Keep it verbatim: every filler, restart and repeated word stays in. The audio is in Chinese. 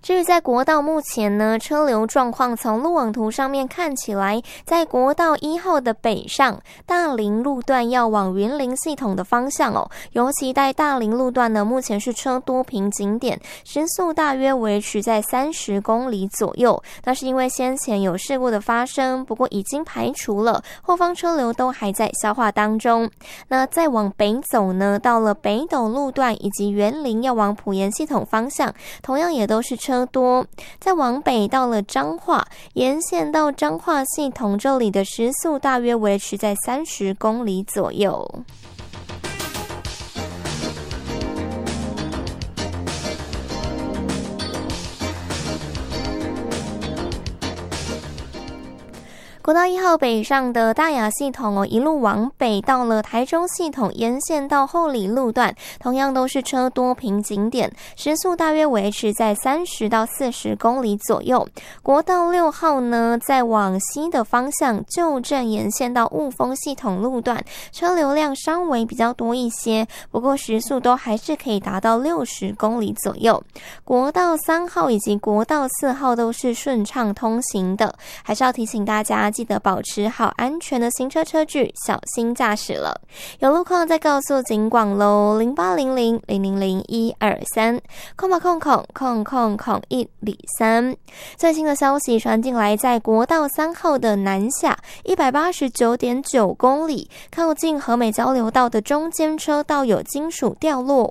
至于在国道目前呢，车流状况从路网图上面看起来，在国道一号的北上大林路段要往云林系统的方向哦，尤其在大林路段呢，目前是车多瓶颈点，时速大约维持在三十公里左右。那是因为先前有事故的发生，不过已经排除了，后方车流都还在消化当中。那再往北走呢，到了北斗路段以及园林要往埔盐系统方向，同样也都是车多。再往北到了彰化，沿线到彰化系统这里的时速大约维持在三十公里左右。国道一号北上的大雅系统哦，一路往北到了台中系统，沿线到后里路段，同样都是车多瓶颈点，时速大约维持在三十到四十公里左右。国道六号呢，在往西的方向，旧镇沿线到雾峰系统路段，车流量稍微比较多一些，不过时速都还是可以达到六十公里左右。国道三号以及国道四号都是顺畅通行的，还是要提醒大家记得保持好安全的行车车距，小心驾驶了。有路况再告诉警广喽，零八零零零零零一二三，空吧空空空空空一里三。最新的消息传进来，在国道三号的南下一百八十九点九公里，靠近和美交流道的中间车道有金属掉落